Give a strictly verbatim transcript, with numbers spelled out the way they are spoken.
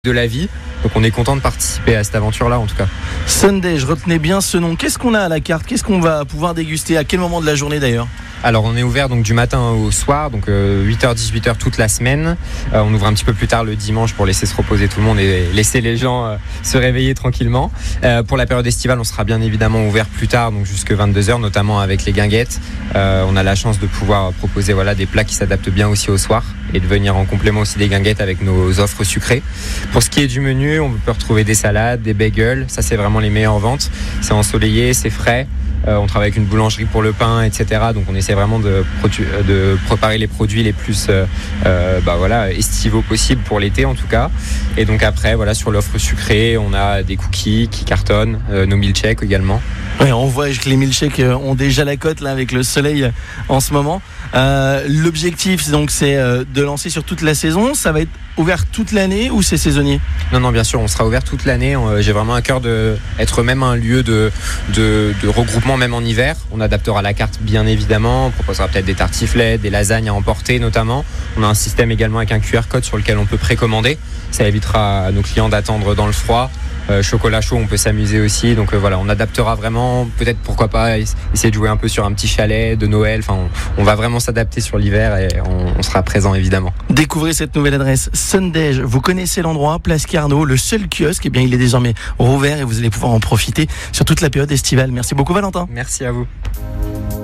de la vie. Donc on est content de participer à cette aventure-là en tout cas. Sundej, retenez bien ce nom. Qu'est-ce qu'on a à la carte? Qu'est-ce qu'on va pouvoir déguster? À quel moment de la journée d'ailleurs? Alors on est ouvert donc du matin au soir, donc euh, huit heures dix-huit heures toute la semaine. Euh, on ouvre un petit peu plus tard le dimanche pour laisser se reposer tout le monde et laisser les gens euh, se réveiller tranquillement. Euh, pour la période estivale, on sera bien évidemment ouvert plus tard, donc jusque vingt-deux heures, notamment avec les guinguettes. Euh, on a la chance de pouvoir proposer voilà, des plats qui s'adaptent bien aussi au soir et de venir en complément aussi des guinguettes avec nos offres sucrées. Pour ce qui est du menu, on peut retrouver des salades, des bagels, ça c'est vraiment les meilleures ventes. C'est ensoleillé, c'est frais. Euh, on travaille avec une boulangerie pour le pain, et cetera. Donc on essaie vraiment de, produ- de préparer les produits les plus euh, euh, bah voilà, estivaux possibles pour l'été en tout cas. Et donc après, voilà, sur l'offre sucrée, on a des cookies qui cartonnent, euh, nos milkshakes également. Ouais, on voit que les milkshakes ont déjà la cote là avec le soleil en ce moment. Euh, l'objectif donc c'est de lancer sur toute la saison. Ça va être ouvert toute l'année ou c'est saisonnier? Non, non, bien sûr, on sera ouvert toute l'année. J'ai vraiment à cœur d'être même un lieu de, de, de regroupement, même en hiver. On adaptera la carte, bien évidemment. On proposera peut-être des tartiflettes, des lasagnes à emporter notamment. On a un système également avec un Q R code sur lequel on peut précommander. Ça évitera à nos clients d'attendre dans le froid. Euh, chocolat chaud, on peut s'amuser aussi. Donc euh, voilà, on adaptera vraiment, peut-être pourquoi pas essayer de jouer un peu sur un petit chalet de Noël. Enfin, on, on va vraiment s'adapter sur l'hiver et on, on sera présent évidemment. Découvrez cette nouvelle adresse Sundej. Vous connaissez l'endroit, place Carnot, le seul kiosque. Eh bien, il est désormais rouvert et vous allez pouvoir en profiter sur toute la période estivale. Merci beaucoup, Valentin. Merci à vous.